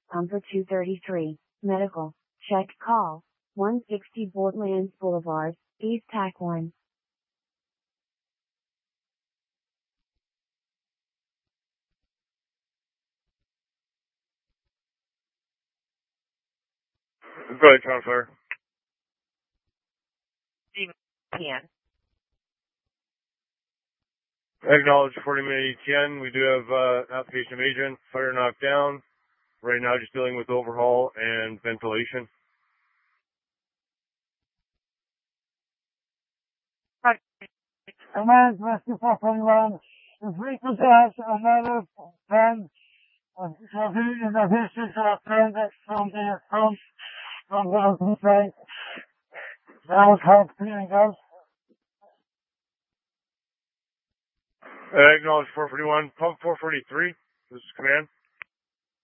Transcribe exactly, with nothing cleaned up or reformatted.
Pumper two thirty-three, medical, check call, one sixty Bortlands Boulevard, East Tac one. Go ahead, Counselor. Can. Acknowledge forty minute E T N. We do have uh, application of agent, fire knocked down. Right now just dealing with overhaul and ventilation. Command Rescue four forty-one. If we possess another pen of in the history of transit from the from from the open site, that was how cleaning goes. Uh, acknowledge four forty-one, pump four forty-three. This is command.